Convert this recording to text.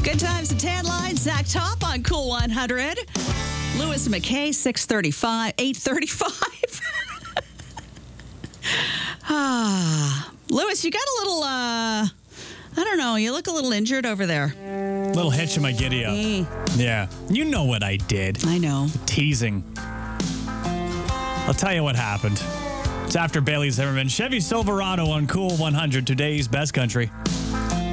Good times and tan lines. Zach Top on Cool 100. Lewis McKay, 8:35. Lewis, you got a little, I don't know, you look a little injured over there. Little hitch in my giddy up. Yeah. You know what I did. I know. Teasing. I'll tell you what happened. It's after Bailey Zimmerman. Chevy Silverado on Cool 100, today's best country.